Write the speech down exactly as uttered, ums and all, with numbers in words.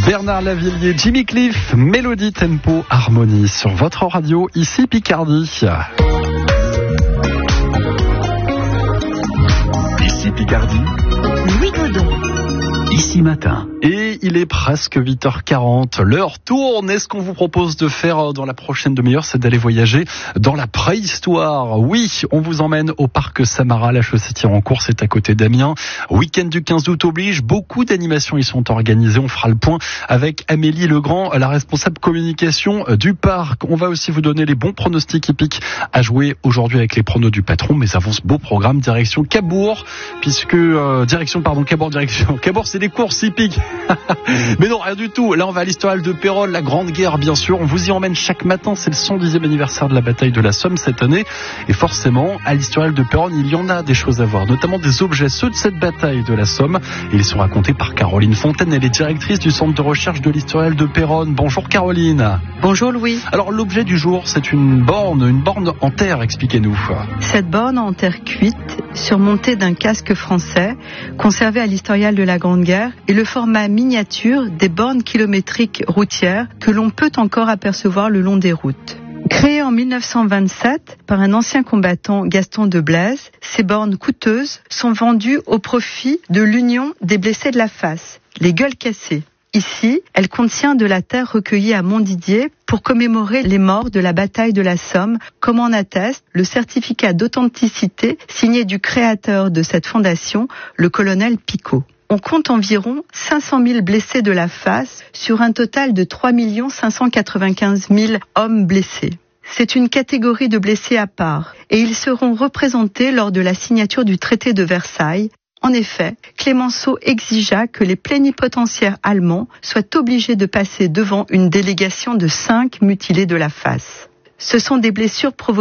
Bernard Lavilliers, Jimmy Cliff, Mélodie, Tempo, Harmonie sur votre radio, ici Picardie. Ici Picardie, Louis Godon. Ici Matin. Et il est presque huit heures quarante. L'heure tourne. Et ce qu'on vous propose de faire dans la prochaine demi-heure, c'est d'aller voyager dans la préhistoire. Oui, on vous emmène au parc Samara. La chaussée Tirancourt, c'est à côté d'Amiens. Week-end du quinze août oblige. Beaucoup d'animations y sont organisées. On fera le point avec Amélie Legrand, la responsable communication du parc. On va aussi vous donner les bons pronostics hippiques à jouer aujourd'hui avec les pronos du patron. Mais avant ce beau programme, direction Cabourg, puisque euh, direction pardon Cabourg direction Cabourg, c'est des courses hippiques. Mais non, rien du tout. Là, on va à l'historial de Péronne, la Grande Guerre, bien sûr. On vous y emmène chaque matin. C'est le cent dixième anniversaire de la bataille de la Somme cette année. Et forcément, à l'historial de Péronne, il y en a des choses à voir, notamment des objets, ceux de cette bataille de la Somme. Et ils sont racontés par Caroline Fontaine. Elle est directrice du centre de recherche de l'historial de Péronne. Bonjour Caroline. Bonjour Louis. Alors, l'objet du jour, c'est une borne, une borne en terre, expliquez-nous. Cette borne en terre cuite, surmontée d'un casque français, conservé à l'historial de la Grande Guerre, est le format miniature des bornes kilométriques routières que l'on peut encore apercevoir le long des routes. Créées en mille neuf cent vingt-sept par un ancien combattant, Gaston de Blaise, ces bornes coûteuses sont vendues au profit de l'Union des blessés de la face, les gueules cassées. Ici, elle contient de la terre recueillie à Montdidier pour commémorer les morts de la bataille de la Somme, comme en atteste le certificat d'authenticité signé du créateur de cette fondation, le colonel Picot. On compte environ cinq cent mille blessés de la face sur un total de trois millions cinq cent quatre-vingt-quinze mille hommes blessés. C'est une catégorie de blessés à part et ils seront représentés lors de la signature du traité de Versailles. En effet, Clémenceau exigea que les plénipotentiaires allemands soient obligés de passer devant une délégation de cinq mutilés de la face. Ce sont des blessures provoquées